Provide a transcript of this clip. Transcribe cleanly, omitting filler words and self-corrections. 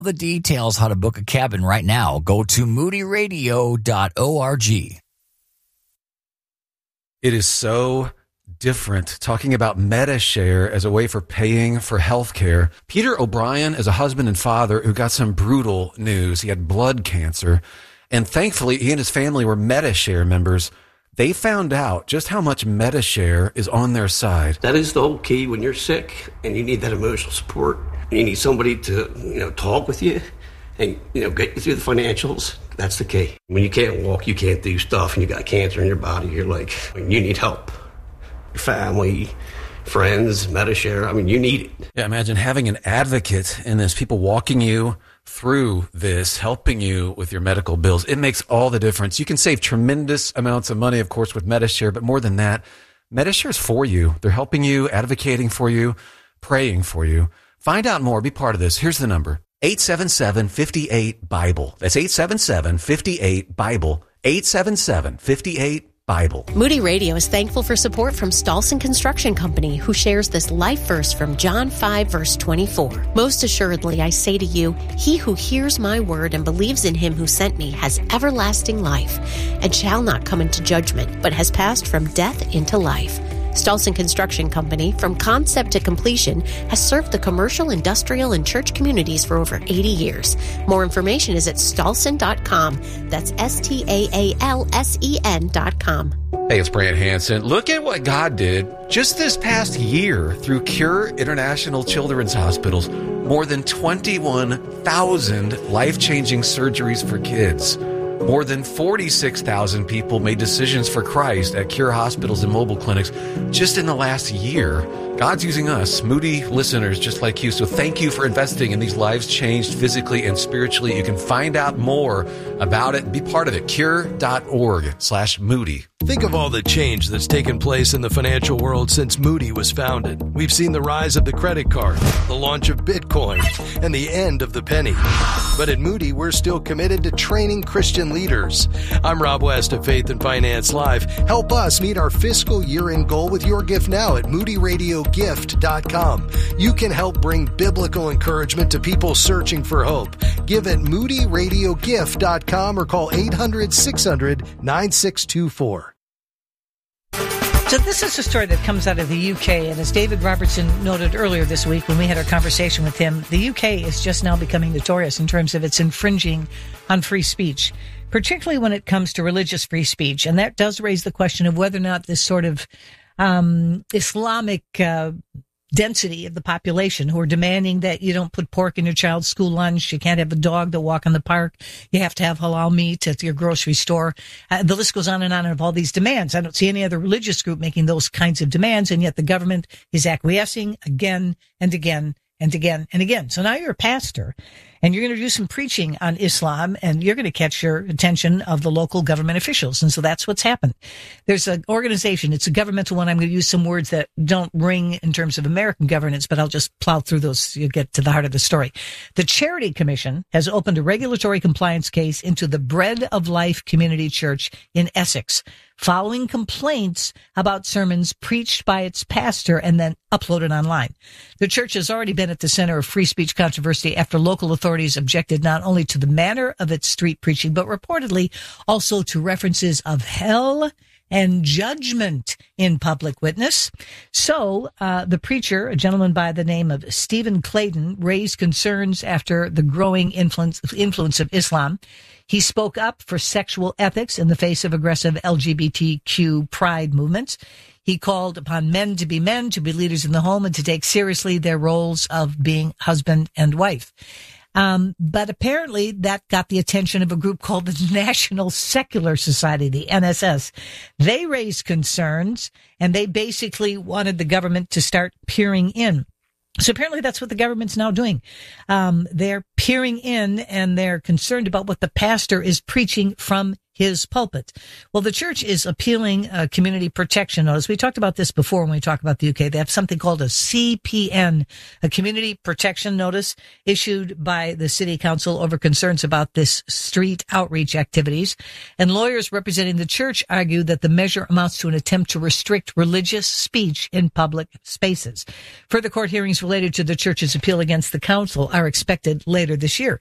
The details how to book a cabin right now. Go to moodyradio.org. It is so different talking about MediShare as a way for paying for health care. Peter O'Brien is a husband and father who got some brutal news. He had blood cancer, and thankfully he and his family were MediShare members. They found out just how much MediShare is on their side. That is the whole key when you're sick and you need that emotional support. You need somebody to, talk with you and, get you through the financials. That's the key. When you can't walk, you can't do stuff, and you got cancer in your body, you're like, you need help. Your family, friends, MediShare, you need it. Yeah, imagine having an advocate in this, people walking you through this, helping you with your medical bills. It makes all the difference. You can save tremendous amounts of money, of course, with MediShare, but more than that, MediShare is for you. They're helping you, advocating for you, praying for you. Find out more. Be part of this. Here's the number. 877-58-BIBLE. That's 877-58-BIBLE. 877-58-BIBLE. Moody Radio is thankful for support from Stolson Construction Company, who shares this life verse from John 5, verse 24. Most assuredly, I say to you, he who hears my word and believes in him who sent me has everlasting life and shall not come into judgment, but has passed from death into life. Stolson Construction Company, from concept to completion, has served the commercial, industrial, and church communities for over 80 years. More information is at stolson.com. That's STAALSEN.com. Hey, it's Brant Hansen. Look at what God did just this past year through Cure International Children's Hospitals. More than 21,000 life-changing surgeries for kids. More than 46,000 people made decisions for Christ at Cure hospitals and mobile clinics just in the last year. God's using us, Moody listeners just like you. So thank you for investing in these lives changed physically and spiritually. You can find out more about it and be part of it. Cure.org/Moody. Think of all the change that's taken place in the financial world since Moody was founded. We've seen the rise of the credit card, the launch of Bitcoin, and the end of the penny. But at Moody, we're still committed to training Christian leaders. I'm Rob West of Faith and Finance Live. Help us meet our fiscal year-end goal with your gift now at moodyradiogift.com. You can help bring biblical encouragement to people searching for hope. Give at moodyradiogift.com or call 800-600-9624. So this is a story that comes out of the UK, and as David Robertson noted earlier this week when we had our conversation with him, the UK is just now becoming notorious in terms of its infringing on free speech, particularly when it comes to religious free speech. And that does raise the question of whether or not this sort of Islamic density of the population who are demanding that you don't put pork in your child's school lunch, you can't have a dog that walk in the park, you have to have halal meat at your grocery store. The list goes on of all these demands. I don't see any other religious group making those kinds of demands, and yet the government is acquiescing again and again and again and again. So now you're a pastor, and you're going to do some preaching on Islam, and you're going to catch your attention of the local government officials. And so that's what's happened. There's an organization. It's a governmental one. I'm going to use some words that don't ring in terms of American governance, but I'll just plow through those so you get to the heart of the story. The Charity Commission has opened a regulatory compliance case into the Bread of Life Community Church in Essex, following complaints about sermons preached by its pastor and then uploaded online. The church has already been at the center of free speech controversy after local authorities objected not only to the manner of its street preaching, but reportedly also to references of hell and judgment in public witness. So the preacher, a gentleman by the name of Stephen Clayton, raised concerns after the growing influence of Islam. He spoke up for sexual ethics in the face of aggressive LGBTQ pride movements. He called upon men, to be leaders in the home, and to take seriously their roles of being husband and wife. But apparently that got the attention of a group called the National Secular Society, the NSS. They raised concerns, and they basically wanted the government to start peering in. So apparently that's what the government's now doing. They're peering in, and they're concerned about what the pastor is preaching from his pulpit. Well, the church is appealing a community protection notice. We talked about this before when we talked about the UK. They have something called a CPN, a community protection notice issued by the city council over concerns about this street outreach activities. And lawyers representing the church argue that the measure amounts to an attempt to restrict religious speech in public spaces. Further court hearings related to the church's appeal against the council are expected later this year.